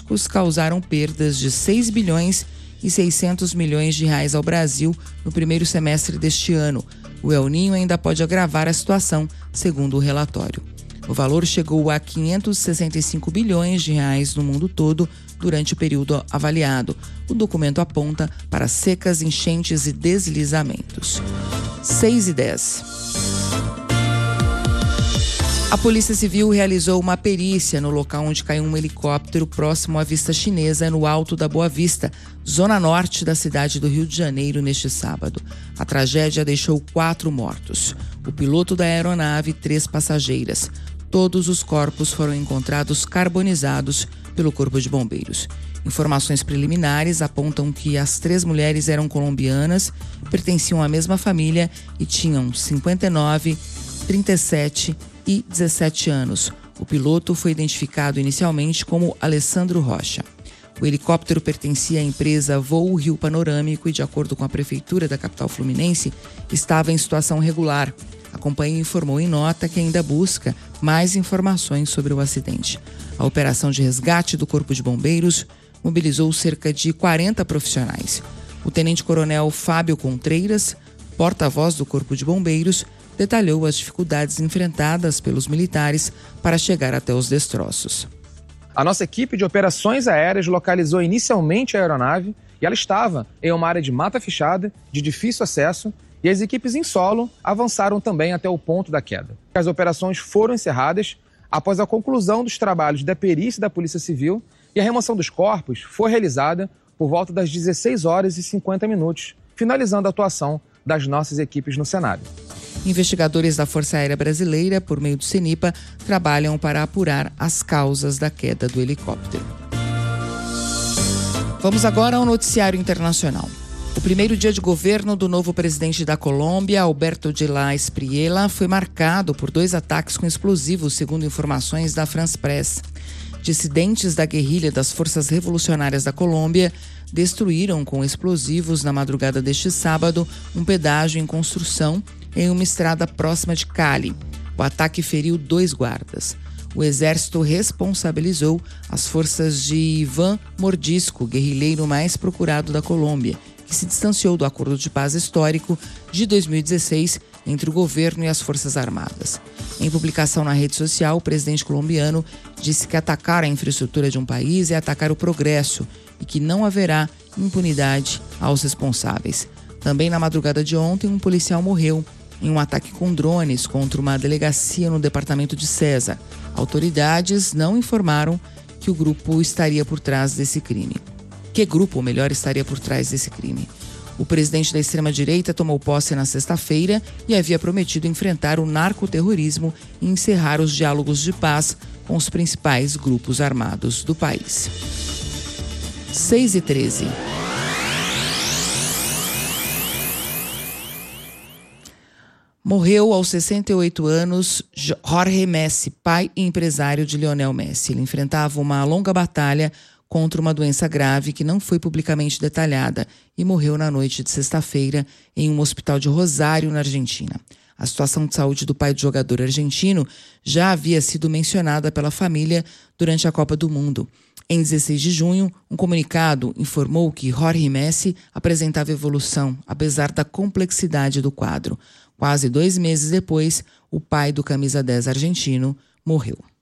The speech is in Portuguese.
climáticos causaram perdas de 6 bilhões e 600 milhões de reais ao Brasil no primeiro semestre deste ano. O El Niño ainda pode agravar a situação, segundo o relatório. O valor chegou a 565 bilhões de reais no mundo todo durante o período avaliado. O documento aponta para secas, enchentes e deslizamentos. 6:10. A Polícia Civil realizou uma perícia no local onde caiu um helicóptero próximo à Vista Chinesa, no Alto da Boa Vista, zona norte da cidade do Rio de Janeiro, neste sábado. A tragédia deixou 4 mortos. O piloto da aeronave e 3 passageiras. Todos os corpos foram encontrados carbonizados pelo Corpo de Bombeiros. Informações preliminares apontam que as 3 mulheres eram colombianas, pertenciam à mesma família e tinham 59, 37 e 17 anos. O piloto foi identificado inicialmente como Alessandro Rocha. O helicóptero pertencia à empresa Voo Rio Panorâmico e, de acordo com a prefeitura da capital fluminense, estava em situação regular. A companhia informou em nota que ainda busca mais informações sobre o acidente. A operação de resgate do Corpo de Bombeiros mobilizou cerca de 40 profissionais. O tenente-coronel Fábio Contreiras, porta-voz do Corpo de Bombeiros, detalhou as dificuldades enfrentadas pelos militares para chegar até os destroços. A nossa equipe de operações aéreas localizou inicialmente a aeronave e ela estava em uma área de mata fechada, de difícil acesso, e as equipes em solo avançaram também até o ponto da queda. As operações foram encerradas após a conclusão dos trabalhos da perícia da Polícia Civil e a remoção dos corpos foi realizada por volta das 16 horas e 50 minutos, finalizando a atuação das nossas equipes no cenário. Investigadores da Força Aérea Brasileira, por meio do CENIPA, trabalham para apurar as causas da queda do helicóptero. Vamos agora ao noticiário internacional. O primeiro dia de governo do novo presidente da Colômbia, Alberto de la Espriella, foi marcado por 2 ataques com explosivos, segundo informações da France Press. Dissidentes da guerrilha das Forças Revolucionárias da Colômbia destruíram com explosivos na madrugada deste sábado um pedágio em construção em uma estrada próxima de Cali. O ataque feriu 2 guardas. O exército responsabilizou as forças de Iván Mordisco, guerrilheiro mais procurado da Colômbia, que se distanciou do acordo de paz histórico de 2016 entre o governo e as Forças Armadas. Em publicação na rede social, o presidente colombiano disse que atacar a infraestrutura de um país é atacar o progresso e que não haverá impunidade aos responsáveis. Também na madrugada de ontem, um policial morreu em um ataque com drones contra uma delegacia no departamento de César. Autoridades não informaram que o grupo estaria por trás desse crime. Que grupo, ou melhor, estaria por trás desse crime? O presidente da extrema-direita tomou posse na sexta-feira e havia prometido enfrentar o narcoterrorismo e encerrar os diálogos de paz com os principais grupos armados do país. 6:13. Morreu aos 68 anos Jorge Messi, pai e empresário de Lionel Messi. Ele enfrentava uma longa batalha contra uma doença grave que não foi publicamente detalhada e morreu na noite de sexta-feira em um hospital de Rosário, na Argentina. A situação de saúde do pai do jogador argentino já havia sido mencionada pela família durante a Copa do Mundo. Em 16 de junho, um comunicado informou que Jorge Messi apresentava evolução, apesar da complexidade do quadro. Quase 2 meses depois, o pai do camisa 10 argentino morreu.